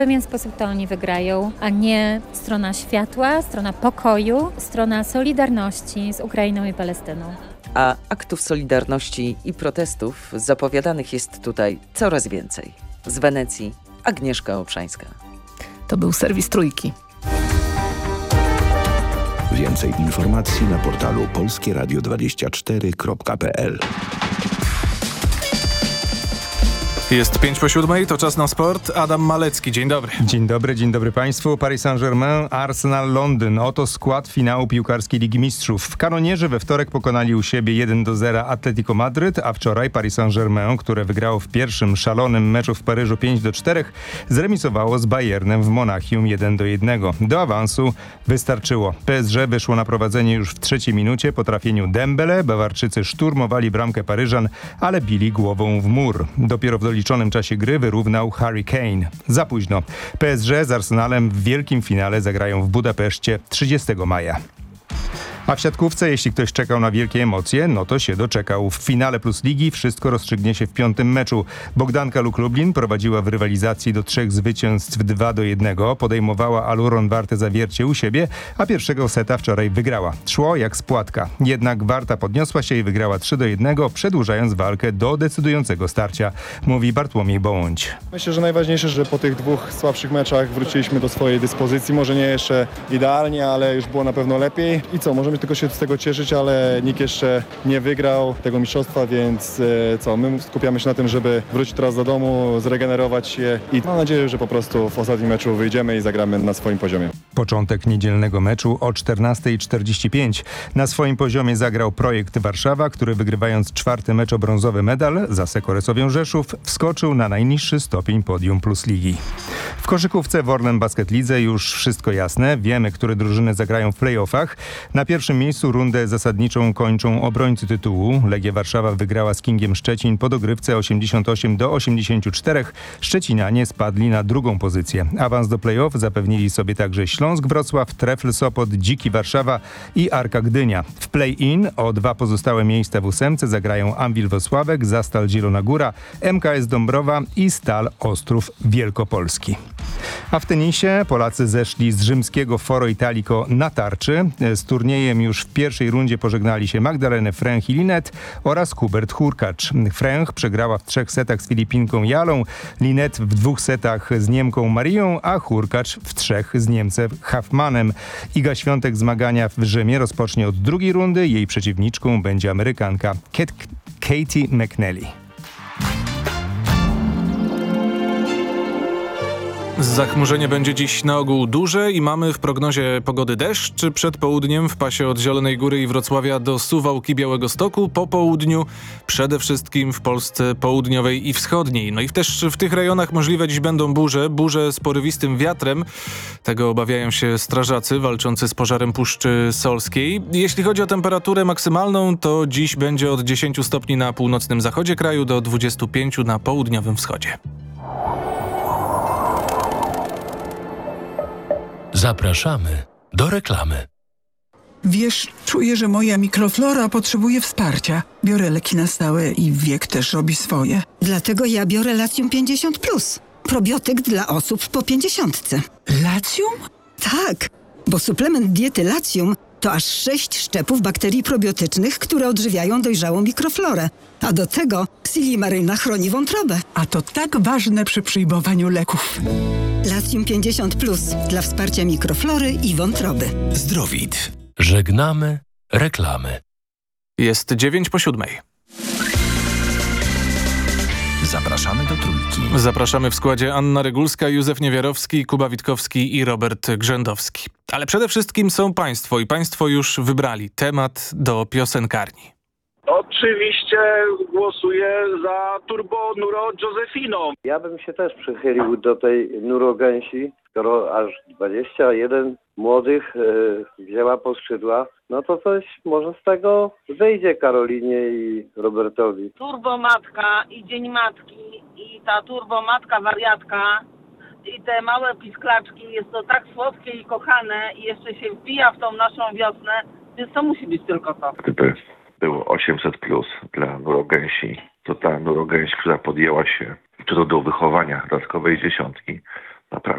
W pewien sposób to oni wygrają, a nie strona światła, strona pokoju, strona solidarności z Ukrainą i Palestyną. A aktów solidarności i protestów zapowiadanych jest tutaj coraz więcej. Z Wenecji Agnieszka Obszańska. To był serwis Trójki. Więcej informacji na portalu polskieradio24.pl. Jest 6:05, to czas na sport. Adam Malecki, dzień dobry. Dzień dobry Państwu. Paris Saint-Germain, Arsenal, Londyn. Oto skład finału piłkarskiej Ligi Mistrzów. W Kanonierzy we wtorek pokonali u siebie 1-0 Atletico Madryt, a wczoraj Paris Saint-Germain, które wygrało w pierwszym szalonym meczu w Paryżu 5-4, zremisowało z Bayernem w Monachium 1-1. Do awansu wystarczyło. PSG wyszło na prowadzenie już w trzeciej minucie po trafieniu Dembele. Bawarczycy szturmowali bramkę Paryżan, ale bili głową w mur. Dopiero w doliczonym czasie gry wyrównał Harry Kane. Za późno. PSG z Arsenalem w wielkim finale zagrają w Budapeszcie 30 maja. A w siatkówce, jeśli ktoś czekał na wielkie emocje, no to się doczekał. W finale Plus Ligi wszystko rozstrzygnie się w piątym meczu. Bogdanka Luk Lublin prowadziła w rywalizacji do 3 zwycięstw 2-1. Podejmowała Aluron Wartę Zawiercie u siebie, a pierwszego seta wczoraj wygrała. Szło jak z płatka. Jednak Warta podniosła się i wygrała 3-1, przedłużając walkę do decydującego starcia, mówi Bartłomiej Bołądź. Myślę, że najważniejsze, że po tych 2 słabszych meczach wróciliśmy do swojej dyspozycji. Może nie jeszcze idealnie, ale już było na pewno lepiej. I co, możemy tylko się z tego cieszyć, ale nikt jeszcze nie wygrał tego mistrzostwa, więc my skupiamy się na tym, żeby wrócić teraz do domu, zregenerować się i mam nadzieję, że po prostu w ostatnim meczu wyjdziemy i zagramy na swoim poziomie. Początek niedzielnego meczu o 14:45. Na swoim poziomie zagrał Projekt Warszawa, który wygrywając 4. mecz o brązowy medal za Sekoresowią Rzeszów wskoczył na najniższy stopień podium Plus Ligi. W koszykówce w Orlen Basket Lidze już wszystko jasne. Wiemy, które drużyny zagrają w play-offach. Na pierwszym miejscu rundę zasadniczą kończą obrońcy tytułu. Legia Warszawa wygrała z Kingiem Szczecin po dogrywce 88-84. Szczecinianie spadli na drugą pozycję. Awans do play-off zapewnili sobie także Śląsk Wrocław, Trefl Sopot, Dziki Warszawa i Arka Gdynia. W play-in o 2 pozostałe miejsca w 8 zagrają Anwil Włocławek, Zastal Zielona Góra, MKS Dąbrowa i Stal Ostrów Wielkopolski. A w tenisie Polacy zeszli z rzymskiego Foro Italico na tarczy. Z turniejem już w pierwszej rundzie pożegnali się Magdaleny Fręch i Linet oraz Hubert Hurkacz. Fręch przegrała w 3 setach z Filipinką Jalą, Linet w 2 setach z Niemką Marią, a Hurkacz w 3 z Niemcem Hafmanem. Iga Świątek zmagania w Rzymie rozpocznie od drugiej rundy. Jej przeciwniczką będzie Amerykanka Katie McNally. Zachmurzenie będzie dziś na ogół duże i mamy w prognozie pogody deszcz. Przed południem w pasie od Zielonej Góry i Wrocławia do Suwałk i Białegostoku. Po południu przede wszystkim w Polsce południowej i wschodniej. No i też w tych rejonach możliwe dziś będą burze z porywistym wiatrem. Tego obawiają się strażacy walczący z pożarem Puszczy Solskiej. Jeśli chodzi o temperaturę maksymalną, to dziś będzie od 10 stopni na północnym zachodzie kraju do 25 na południowym wschodzie. Zapraszamy do reklamy. Wiesz, czuję, że moja mikroflora potrzebuje wsparcia. Biorę leki na stałe i wiek też robi swoje. Dlatego ja biorę Latium 50+. Probiotyk dla osób po 50. Latium? Tak, bo suplement diety Latium to aż 6 szczepów bakterii probiotycznych, które odżywiają dojrzałą mikroflorę. A do tego Silimaryna chroni wątrobę. A to tak ważne przy przyjmowaniu leków. Latium 50+ dla wsparcia mikroflory i wątroby. Zdrowit. Żegnamy reklamy. Jest 6:09. Zapraszamy do Trójki. Zapraszamy w składzie Anna Regulska, Józef Niewiarowski, Kuba Witkowski i Robert Grzędowski. Ale przede wszystkim są państwo i państwo już wybrali temat do piosenkarni. Oczywiście głosuję za Turbo Nuro Josefino. Ja bym się też przychylił do tej Nurogęsi, skoro aż 21 młodych wzięła po skrzydła, no to coś może z tego wyjdzie Karolinie i Robertowi. Turbo Matka i Dzień Matki i ta Turbo Matka wariatka i te małe pisklaczki, jest to tak słodkie i kochane i jeszcze się wbija w tą naszą wiosnę, więc to musi być tylko to. Gdyby było 800+ dla Nurogęsi, to ta Nurogęś, która podjęła się czy to do wychowania dodatkowej dziesiątki, naprawdę